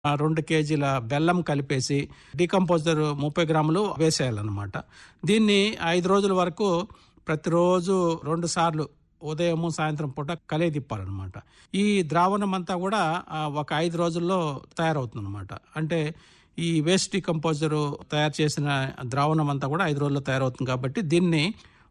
2 కేజీల బెల్లం కలిపేసి డీకంపోజర్ 30 గ్రాములు వేసేయాలన్నమాట. దీన్ని 5 రోజుల వరకు ప్రతిరోజు 2 సార్లు ఉదయము సాయంత్రం పూట కలియదిప్పాలన్నమాట. ఈ ద్రావణం అంతా కూడా ఒక 5 రోజుల్లో తయారవుతుంది అనమాట. అంటే ఈ వేస్ట్ డీకంపోజర్ తయారు చేసిన ద్రావణం అంతా కూడా 5 రోజుల్లో తయారవుతుంది. కాబట్టి దీన్ని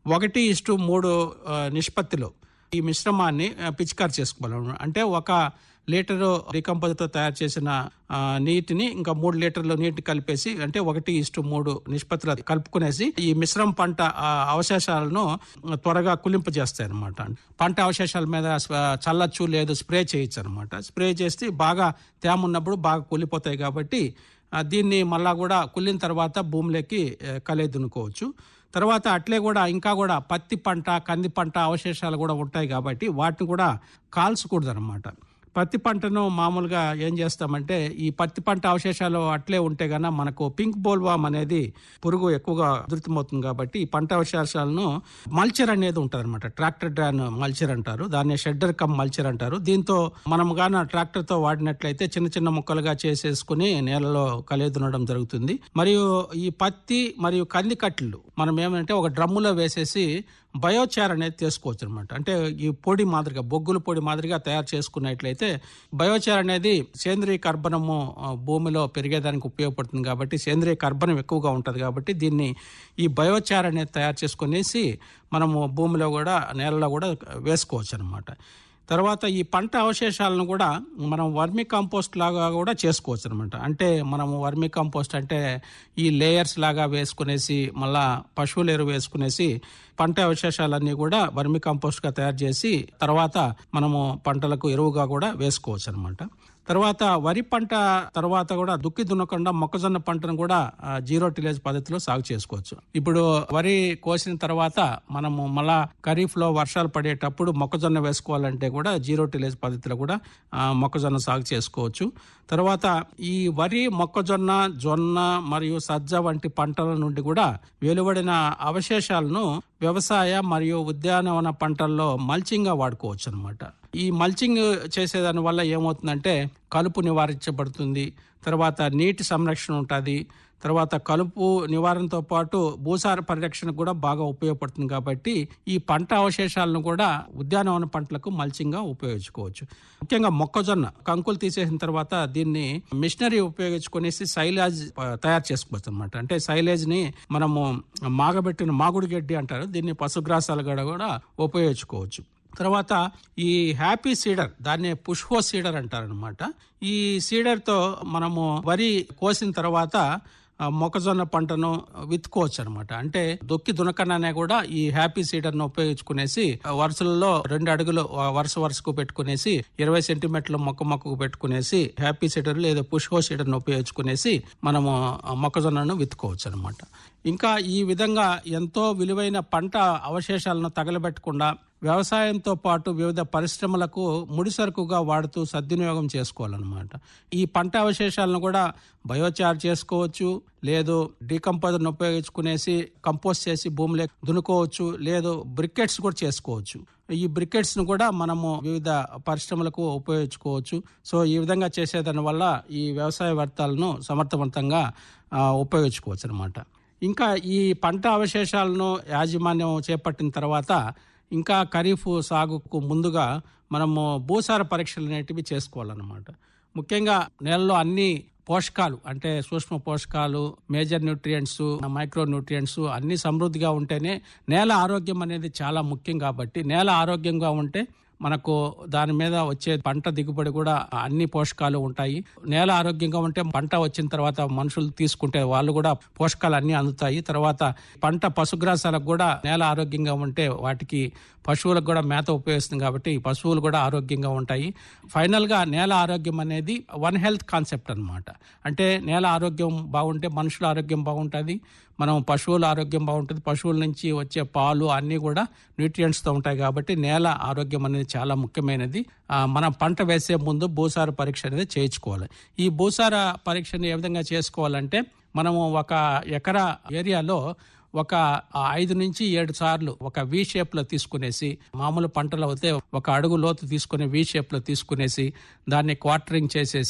1:3 నిష్పత్తిలో ఈ మిశ్రమాన్ని పిచికారి చేసుకోవాలి. అంటే 1 లీటరు డీకంపోజర్తో తయారు చేసిన నీటిని ఇంకా 3 లీటర్లు నీటి కలిపేసి, అంటే 1:3 నిష్పత్తిలో కలుపుకునేసి ఈ మిశ్రమ పంట అవశేషాలను త్వరగా కులింపజేస్తాయి అనమాట. పంట అవశేషాల మీద చల్లచ్చు లేదు స్ప్రే చేయొచ్చు అనమాట. స్ప్రే చేస్తే బాగా తేమ ఉన్నప్పుడు బాగా కూలిపోతాయి. కాబట్టి దీన్ని మళ్ళా కూడా కుళ్ళిన తర్వాత భూమిలోకి కలియదునుకోవచ్చు. తర్వాత అట్లే కూడా ఇంకా కూడా పత్తి పంట, కంది పంట అవశేషాలు కూడా ఉంటాయి. కాబట్టి వాటిని కూడా కాల్చకూడదు అనమాట. పత్తి పంటను మామూలుగా ఏం చేస్తామంటే, ఈ పత్తి పంట అవశేషాలు అట్లే ఉంటే గన మనకు పింక్ బోల్వామ్ అనేది పురుగు ఎక్కువగా ఉధృతమవుతుంది. కాబట్టి ఈ పంట అవశేషాలను మల్చర్ అనేది ఉంటుంది అనమాట. ట్రాక్టర్ డ్రాన్ మల్చర్ అంటారు, దాన్ని షెడ్డర్ కమ్ మల్చర్ అంటారు. దీంతో మనం గాన ట్రాక్టర్ తో వాడినట్లయితే చిన్న చిన్న ముక్కలుగా చేసేసుకుని నేలలో కలియదునడం జరుగుతుంది. మరియు ఈ పత్తి మరియు కంది కట్టలు మనం ఏమంటే ఒక డ్రమ్ములో వేసేసి బయోచార్ అనేది తీసుకోవచ్చు అనమాట. అంటే ఈ పొడి మాదిరిగా బొగ్గుల పొడి మాదిరిగా తయారు చేసుకున్నట్లయితే బయోచార్ అనేది సేంద్రియ కర్బనము భూమిలో పెరిగేదానికి ఉపయోగపడుతుంది. కాబట్టి సేంద్రియ కర్బనం ఎక్కువగా ఉంటుంది. కాబట్టి దీన్ని ఈ బయోచార్ అనేది తయారు చేసుకునేసి మనము భూమిలో కూడా నేలలో కూడా వేసుకోవచ్చు అనమాట. తర్వాత ఈ పంట అవశేషాలను కూడా మనం వర్మీ కాంపోస్ట్ లాగా కూడా చేసుకోవచ్చు అనమాట. అంటే మనము వర్మీ కాంపోస్ట్ అంటే ఈ లేయర్స్ లాగా వేసుకునేసి మళ్ళా పశువుల ఎరువు వేసుకునేసి పంట అవశేషాలన్నీ కూడా వర్మీ కాంపోస్ట్ గా తయారు చేసి తర్వాత మనము పంటలకు ఎరువుగా కూడా వేసుకోవచ్చు అనమాట. తర్వాత వరి పంట తర్వాత కూడా దుక్కి దున్నకుండా మొక్కజొన్న పంటను కూడా 0 టిలేజ్ పద్ధతిలో సాగు చేసుకోవచ్చు. ఇప్పుడు వరి కోసిన తర్వాత మనము మళ్ళా ఖరీఫ్ లో వర్షాలు పడేటప్పుడు మొక్కజొన్న వేసుకోవాలంటే కూడా 0 టిలేజ్ పద్ధతిలో కూడా మొక్కజొన్న సాగు చేసుకోవచ్చు. తర్వాత ఈ వరి, మొక్కజొన్న, జొన్న మరియు సజ్జ వంటి పంటల నుండి కూడా వెలువడిన అవశేషాలను వ్యవసాయ మరియు ఉద్యానవన పంటల్లో మల్చింగ్ గా వాడుకోవచ్చు అనమాట. ఈ మల్చింగ్ చేసేదాని వల్ల ఏమవుతుందంటే కలుపు నివారించబడుతుంది. తర్వాత నీటి సంరక్షణ ఉంటుంది. తర్వాత కలుపు నివారణతో పాటు భూసార పరిరక్షణకు కూడా బాగా ఉపయోగపడుతుంది. కాబట్టి ఈ పంట అవశేషాలను కూడా ఉద్యానవన పంటలకు మల్చింగ్ గా ఉపయోగించుకోవచ్చు. ముఖ్యంగా మొక్కజొన్న కంకులు తీసేసిన తర్వాత దీన్ని మిషనరీ ఉపయోగించుకునేసి సైలేజ్ తయారు చేసుకోవచ్చు అనమాట. అంటే సైలేజ్ ని మనము మాగబెట్టిన మాగుడు గడ్డి అంటారు, దీన్ని పశుగ్రాసాలుగా కూడా ఉపయోగించుకోవచ్చు. తర్వాత ఈ హ్యాపీ సీడర్, దాన్ని పుష్పో సీడర్ అంటారనమాట. ఈ సీడర్ తో మనము వరి కోసిన తర్వాత మొక్కజొన్న పంటను విత్తుకోవచ్చు అనమాట. అంటే దొక్కి దునకననే కూడా ఈ హ్యాపీ సీడర్ ను ఉపయోగించుకునేసి వరుసలలో 2 అడుగులు వరుసకు పెట్టుకునేసి 20 సెంటీమీటర్లు మొక్కకు పెట్టుకునేసి హ్యాపీ సీడర్ లేదా పుష్పో సీడర్ ను ఉపయోగించుకునేసి మనము మొక్కజొన్నను విత్తుకోవచ్చు అనమాట. ఇంకా ఈ విధంగా ఎంతో విలువైన పంట అవశేషాలను తగలబెట్టకుండా వ్యవసాయంతో పాటు వివిధ పరిశ్రమలకు ముడిసరుకుగా వాడుతూ సద్వినియోగం చేసుకోవాలన్నమాట. ఈ పంట అవశేషాలను కూడా బయోచార్ చేసుకోవచ్చు, లేదు డీకంపోజర్ను ఉపయోగించుకునేసి కంపోస్ట్ చేసి భూమిలో దున్నుకోవచ్చు, లేదు బ్రికెట్స్ కూడా చేసుకోవచ్చు. ఈ బ్రికెట్స్ ను కూడా మనము వివిధ పరిశ్రమలకు ఉపయోగించుకోవచ్చు. సో ఈ విధంగా చేసేదాని వల్ల ఈ వ్యవసాయ వ్యర్థాలను సమర్థవంతంగా ఉపయోగించుకోవచ్చు అనమాట. ఇంకా ఈ పంట అవశేషాలను యాజమాన్యం చేపట్టిన తర్వాత ఇంకా ఖరీఫ్ సాగుకు ముందుగా మనము భూసార పరీక్షలు అనేటివి చేసుకోవాలన్నమాట. ముఖ్యంగా నేలలో అన్ని పోషకాలు అంటే సూక్ష్మ పోషకాలు, మేజర్ న్యూట్రియంట్స్, మైక్రో న్యూట్రియంట్స్ అన్ని సమృద్ధిగా ఉంటేనే నేల ఆరోగ్యం అనేది చాలా ముఖ్యం. కాబట్టి నేల ఆరోగ్యంగా ఉంటే మనకు దాని మీద వచ్చే పంట దిగుబడి కూడా అన్ని పోషకాలు ఉంటాయి. నేల ఆరోగ్యంగా ఉంటే పంట వచ్చిన తర్వాత మనుషులు తీసుకుంటే వాళ్ళు కూడా పోషకాలు అన్ని అందుతాయి. తర్వాత పంట పశుగ్రాసాలకు కూడా నేల ఆరోగ్యంగా ఉంటే వాటికి పశువులకు కూడా మేత ఉపయోగిస్తుంది. కాబట్టి పశువులు కూడా ఆరోగ్యంగా ఉంటాయి. ఫైనల్ గా నేల ఆరోగ్యం అనేది వన్ హెల్త్ కాన్సెప్ట్ అన్నమాట. అంటే నేల ఆరోగ్యం బాగుంటే మనుషుల ఆరోగ్యం బాగుంటుంది, మనం పశువుల ఆరోగ్యం బాగుంటుంది, పశువుల నుంచి వచ్చే పాలు అన్నీ కూడా న్యూట్రియంట్స్ తో ఉంటాయి. కాబట్టి నేల ఆరోగ్యం అనేది చాలా ముఖ్యమైనది. మనం పంట వేసే ముందు భూసార పరీక్ష అనేది చేయించుకోవాలి. ఈ భూసార పరీక్షను ఏ విధంగా చేసుకోవాలంటే మనము 1 ఎకరా ఏరియాలో ఒక 5 నుంచి 7 సార్లు ఒక వి షేప్ లో తీసుకునేసి, మామూలు పంటలు అయితే 1 అడుగు లోతు తీసుకుని వి షేప్ లో తీసుకునేసి దాన్ని క్వార్టరింగ్ చేసేసి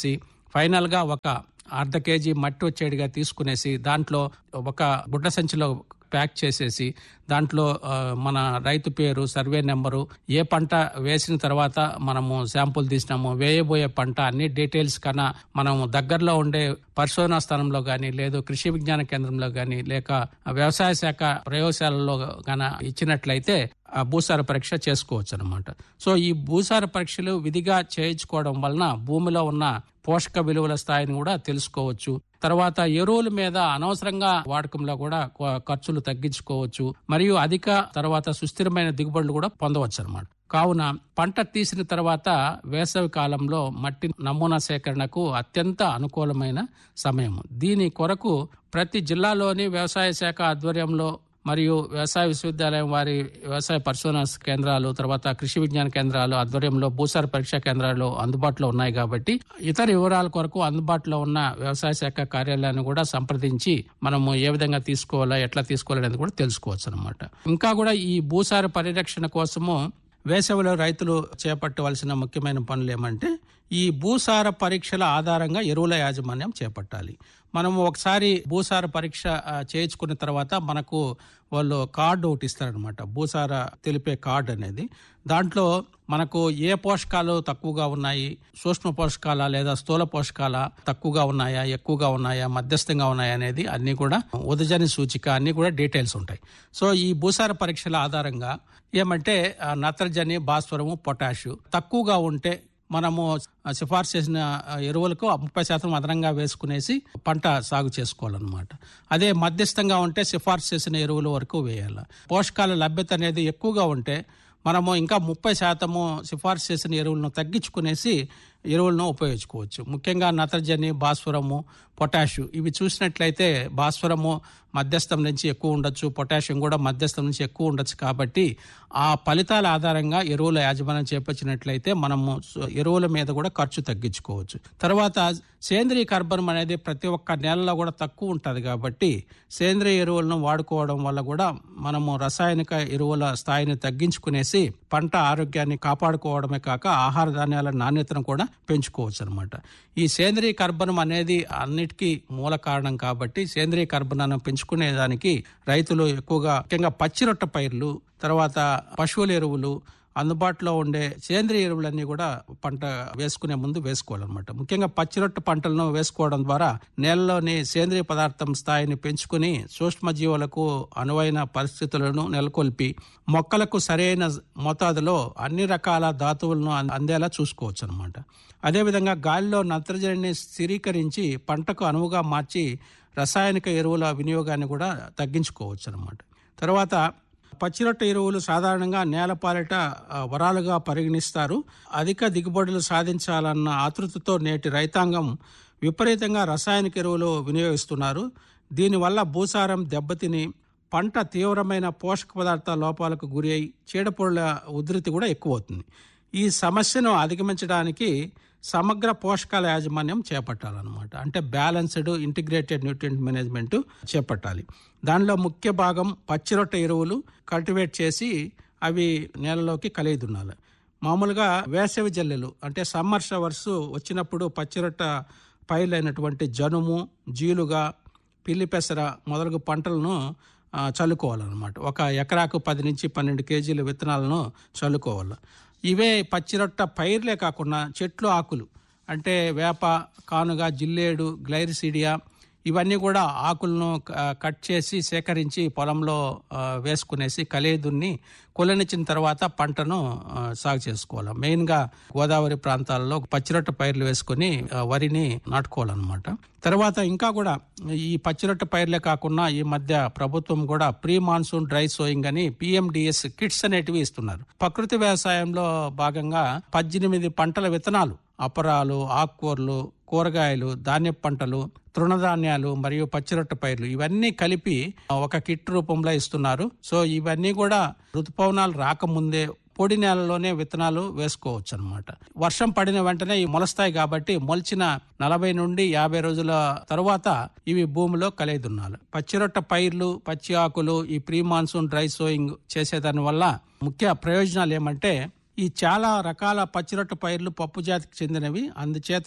ఫైనల్ గా ఒక అర్ధ కేజీ మట్టి వచ్చేడిగా తీసుకునేసి దాంట్లో ఒక గుడ్డ సంచిలో ప్యాక్ చేసేసి దాంట్లో మన రైతు పేరు, సర్వే నెంబరు, ఏ పంట వేసిన తర్వాత మనము శాంపుల్ తీసినాము, వేయబోయే పంట అన్ని డీటెయిల్స్ కన్నా మనము దగ్గరలో ఉండే పరిశోధనా స్థానంలో గాని, లేదు కృషి విజ్ఞాన కేంద్రంలో గాని, లేక వ్యవసాయ శాఖ ప్రయోగశాలలో గాన ఇచ్చినట్లయితే భూసార పరీక్ష చేసుకోవచ్చు అనమాట. సో ఈ భూసార పరీక్షలు విధిగా చేయించుకోవడం వలన భూమిలో ఉన్న పోషక విలువల స్థాయిని కూడా తెలుసుకోవచ్చు. తర్వాత ఎరువుల మీద అనవసరంగా వాడకంలో కూడా ఖర్చులు తగ్గించుకోవచ్చు. మరియు అధిక తర్వాత సుస్థిరమైన దిగుబడులు కూడా పొందవచ్చు అనమాట. కావున పంట తీసిన తర్వాత వేసవి కాలంలో మట్టి నమూనా సేకరణకు అత్యంత అనుకూలమైన సమయం. దీని కొరకు ప్రతి జిల్లాలోని వ్యవసాయ శాఖ ఆధ్వర్యంలో మరియు వ్యవసాయ విశ్వవిద్యాలయం వారి వ్యవసాయ పరిశోధనా కేంద్రాలు, తర్వాత కృషి విజ్ఞాన కేంద్రాలు ఆధ్వర్యంలో భూసార పరీక్షా కేంద్రాలు అందుబాటులో ఉన్నాయి కాబట్టి ఇతర వివరాల కొరకు అందుబాటులో ఉన్న వ్యవసాయ శాఖ కార్యాలయాన్ని కూడా సంప్రదించి మనము ఏ విధంగా తీసుకోవాలా, ఎట్లా తీసుకోవాలనేది కూడా తెలుసుకోవచ్చు అనమాట. ఇంకా కూడా ఈ భూసార పరిరక్షణ కోసము వేసవిలో రైతులు చేపట్టవలసిన ముఖ్యమైన పనులు ఏమంటే, ఈ భూసార పరీక్షల ఆధారంగా ఎరువుల యాజమాన్యం చేపట్టాలి. మనము ఒకసారి భూసార పరీక్ష చేయించుకున్న తర్వాత మనకు వాళ్ళు కార్డు ఒకటి ఇస్తారనమాట, భూసార తెలిపే కార్డు అనేది. దాంట్లో మనకు ఏ పోషకాలు తక్కువగా ఉన్నాయి, సూక్ష్మ పోషకాల లేదా స్థూల పోషకాల తక్కువగా ఉన్నాయా, ఎక్కువగా ఉన్నాయా, మధ్యస్థంగా ఉన్నాయా అనేది అన్ని కూడా ఉదజని సూచిక అన్ని కూడా డీటెయిల్స్ ఉంటాయి. సో ఈ భూసార పరీక్షల ఆధారంగా ఏమంటే నత్రజని, భాస్వరము, పొటాషు తక్కువగా ఉంటే మనము సిఫార్సు చేసిన ఎరువులకు 30% అదనంగా వేసుకునేసి పంట సాగు చేసుకోవాలన్నమాట. అదే మధ్యస్థంగా ఉంటే సిఫార్సు చేసిన ఎరువుల వరకు వేయాలి. పోషకాల లభ్యత అనేది ఎక్కువగా ఉంటే మనము ఇంకా 30% సిఫార్సు చేసిన ఎరువులను తగ్గించుకునేసి ఎరువులను ఉపయోగించుకోవచ్చు. ముఖ్యంగా నత్రజని, భాస్వరము, పొటాషు ఇవి చూసినట్లయితే భాస్వరము మధ్యస్థం నుంచి ఎక్కువ ఉండొచ్చు, పొటాషియం కూడా మధ్యస్థం నుంచి ఎక్కువ ఉండొచ్చు. కాబట్టి ఆ ఫలితాల ఆధారంగా ఎరువుల యాజమాన్యం చేపట్టినట్లయితే మనము ఎరువుల మీద కూడా ఖర్చు తగ్గించుకోవచ్చు. తర్వాత సేంద్రీయ కర్బనం అనేది ప్రతి ఒక్క నేలలో కూడా తక్కువ ఉంటుంది కాబట్టి సేంద్రీయ ఎరువులను వాడుకోవడం వల్ల కూడా మనము రసాయనిక ఎరువుల స్థాయిని తగ్గించుకునేసి పంట ఆరోగ్యాన్ని కాపాడుకోవడమే కాక ఆహార ధాన్యాల నాణ్యతను కూడా పెంచుకోవచ్చు అనమాట. ఈ సేంద్రీయ కర్బనం అనేది అన్నిటికీ మూల కారణం కాబట్టి సేంద్రీయ కర్బనాన్ని పెంచుకునేదానికి రైతులు ఎక్కువగా ముఖ్యంగా పచ్చిరొట్ట పైర్లు, తర్వాత పశువుల ఎరువులు, అందుబాటులో ఉండే సేంద్రీయ ఎరువులన్నీ కూడా పంట వేసుకునే ముందు వేసుకోవాలన్నమాట. ముఖ్యంగా పచ్చిరొట్ట పంటలను వేసుకోవడం ద్వారా నేలలోని సేంద్రీయ పదార్థం స్థాయిని పెంచుకుని సూక్ష్మజీవులకు అనువైన పరిస్థితులను నెలకొల్పి మొక్కలకు సరైన మోతాదులో అన్ని రకాల ధాతువులను అందేలా చూసుకోవచ్చు అనమాట. అదేవిధంగా గాలిలో నత్రజనిని స్థిరీకరించి పంటకు అనువుగా మార్చి రసాయనిక ఎరువుల వినియోగాన్ని కూడా తగ్గించుకోవచ్చు అనమాట. తర్వాత పచ్చిరొట్ట ఎరువులు సాధారణంగా నేలపాలిట వరాలుగా పరిగణిస్తారు. అధిక దిగుబడులు సాధించాలన్న ఆతృతతో నేటి రైతాంగం విపరీతంగా రసాయనిక ఎరువులు వినియోగిస్తున్నారు. దీనివల్ల భూసారం దెబ్బతిని పంట తీవ్రమైన పోషక పదార్థాల లోపాలకు గురి అయి చీడపురుగుల ఉధృతి కూడా ఎక్కువ అవుతుంది. ఈ సమస్యను అధిగమించడానికి సమగ్ర పోషకాల యాజమాన్యం చేపట్టాలన్నమాట. అంటే బ్యాలెన్స్డ్ ఇంటిగ్రేటెడ్ న్యూట్రియంట్ మేనేజ్మెంట్ చేపట్టాలి. దానిలో ముఖ్య భాగం పచ్చిరొట్ట ఎరువులు కల్టివేట్ చేసి అవి నేలలోకి కలియదున్నాలి. మామూలుగా వేసవి జల్లెలు అంటే సమ్మర్ షవర్స్ వచ్చినప్పుడు పచ్చిరొట్ట పైర్లైనటువంటి జనుము, జీలుగా, పిల్లి పెసర మొదలగు పంటలను చల్లుకోవాలన్నమాట. ఒక ఎకరాకు 10 నుంచి 12 కేజీల విత్తనాలను చల్లుకోవాలి. ఇవే పచ్చిరొట్ట పైర్లే కాకుండా చెట్లు ఆకులు అంటే వేప, కానుగ, జిల్లేడు, గ్లైరిసిడియా ఇవన్నీ కూడా ఆకులను కట్ చేసి సేకరించి పొలంలో వేసుకునేసి కలియదున్ని కొలనిచ్చిన తర్వాత పంటను సాగు చేసుకోవాలి. మెయిన్గా గోదావరి ప్రాంతాల్లో పచ్చిరొట్ట పైర్లు వేసుకుని వరిని నాటుకోవాలన్నమాట. తర్వాత ఇంకా కూడా ఈ పచ్చిరొట్ట పైర్లే కాకుండా ఈ మధ్య ప్రభుత్వం కూడా ప్రీ మాన్సూన్ డ్రై సోయింగ్ అని PMDS కిట్స్ అనేటివి ఇస్తున్నారు. ప్రకృతి వ్యవసాయంలో భాగంగా 18 పంటల విత్తనాలు, అపరాలు, ఆకుకూరలు, కూరగాయలు, ధాన్య పంటలు, తృణధాన్యాలు మరియు పచ్చిరొట్ట పైర్లు ఇవన్నీ కలిపి ఒక కిట్ రూపంలో ఇస్తున్నారు. సో ఇవన్నీ కూడా ఋతుపవనాలు రాకముందే పొడి నేలలోనే విత్తనాలు వేసుకోవచ్చు అనమాట. వర్షం పడిన వెంటనే ఇవి మొలస్తాయి కాబట్టి మొలిచిన 40 నుండి 50 రోజుల తరువాత ఇవి భూమిలో కలియదున్నాలి. పచ్చిరొట్ట పైర్లు, పచ్చి ఆకులు ఈ ప్రీ మాన్సూన్ డ్రై సోయింగ్ చేసేదాని వల్ల ముఖ్య ప్రయోజనాలు ఏమంటే, ఈ చాలా రకాల పచ్చిరొట్ట పైర్లు పప్పు జాతికి చెందినవి, అందుచేత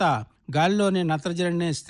గాలిలోని నత్రజనిని